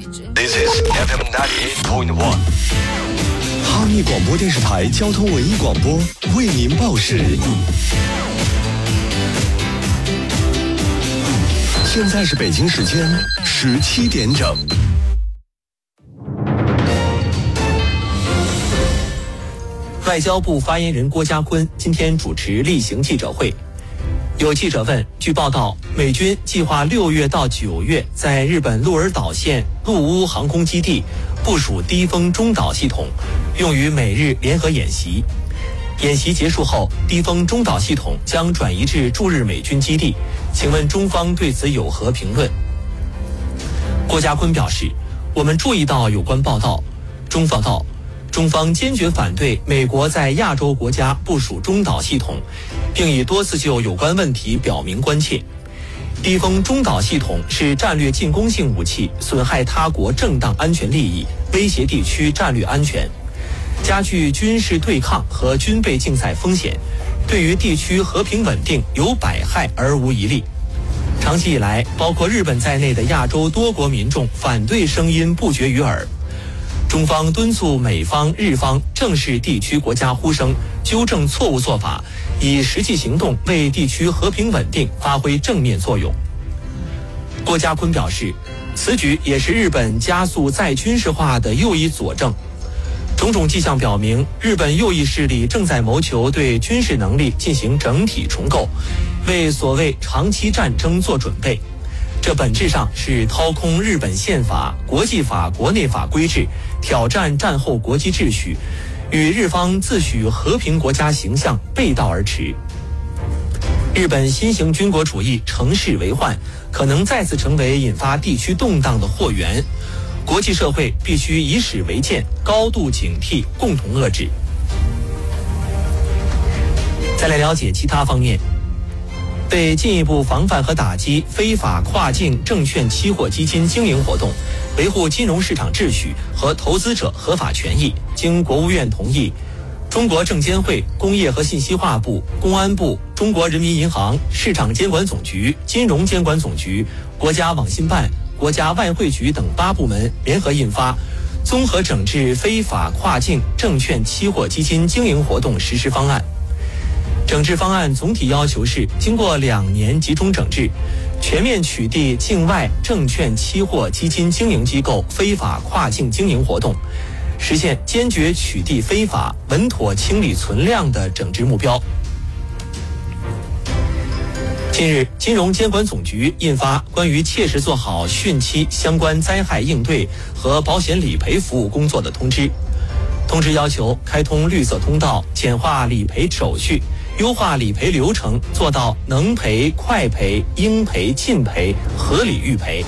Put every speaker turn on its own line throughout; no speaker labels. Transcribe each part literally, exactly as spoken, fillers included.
This is F M ninety-eight point one。
哈密广播电视台交通文艺广播为您报时。现在是北京时间十七点整。
外交部发言人郭家坤今天主持例行记者会。有记者问，据报道，美军计划六月到九月在日本鹿儿岛县陆乌航空基地部署低风中导系统，用于美日联合演习。演习结束后，低风中导系统将转移至驻日美军基地。请问中方对此有何评论？郭家坤表示，我们注意到有关报道，中方道。中方坚决反对美国在亚洲国家部署中导系统，并已多次就有关问题表明关切。低风中导系统是战略进攻性武器，损害他国正当安全利益，威胁地区战略安全，加剧军事对抗和军备竞赛风险，对于地区和平稳定有百害而无一利。长期以来，包括日本在内的亚洲多国民众反对声音不绝于耳。中方敦促美方、日方正视地区国家呼声，纠正错误做法，以实际行动为地区和平稳定发挥正面作用。郭家坤表示，此举也是日本加速再军事化的又一佐证。种种迹象表明，日本右翼势力正在谋求对军事能力进行整体重构，为所谓长期战争做准备。这本质上是掏空日本宪法、国际法、国内法规制，挑战战后国际秩序，与日方自诩和平国家形象背道而驰。日本新型军国主义乘势为患，可能再次成为引发地区动荡的祸源。国际社会必须以史为鉴，高度警惕，共同遏制。再来了解其他方面。为进一步防范和打击非法跨境证券期货基金经营活动，维护金融市场秩序和投资者合法权益，经国务院同意，中国证监会、工业和信息化部、公安部、中国人民银行、市场监管总局、金融监管总局、国家网信办、国家外汇局等八部门联合印发《综合整治非法跨境证券期货基金经营活动实施方案》。整治方案总体要求是，经过两年集中整治，全面取缔境外证券期货基金经营机构非法跨境经营活动，实现坚决取缔非法、稳妥清理存量的整治目标。近日，金融监管总局印发关于切实做好汛期相关灾害应对和保险理赔服务工作的通知。通知要求开通绿色通道，简化理赔手续，优化理赔流程，做到能赔、快赔、应赔、尽赔、合理预赔。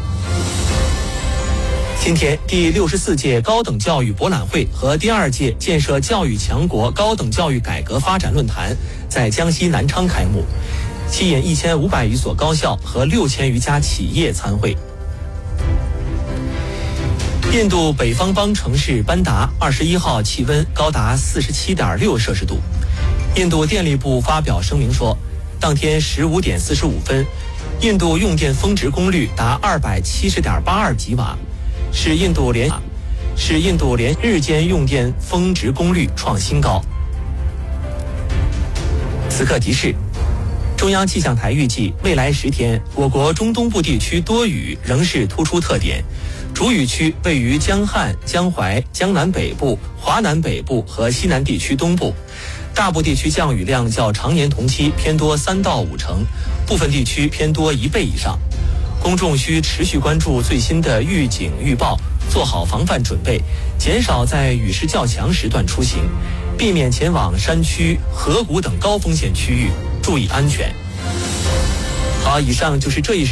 今天，第六十四届高等教育博览会和第二届建设教育强国高等教育改革发展论坛在江西南昌开幕，吸引一千五百余所高校和六千余家企业参会。印度北方邦城市班达二十一号气温高达四十七点六摄氏度。印度电力部发表声明说，当天十五点四十五分，印度用电峰值功率达二百七十点八二吉瓦，是印度连是印度连日间用电峰值功率创新高。此刻提示，中央气象台预计未来十天，我国中东部地区多雨仍是突出特点。主雨区位于江汉、江淮、江南北部、华南北部和西南地区东部，大部地区降雨量较常年同期偏多三到五成，部分地区偏多一倍以上。公众需持续关注最新的预警预报，做好防范准备，减少在雨势较强时段出行，避免前往山区、河谷等高风险区域，注意安全。好，以上就是这一时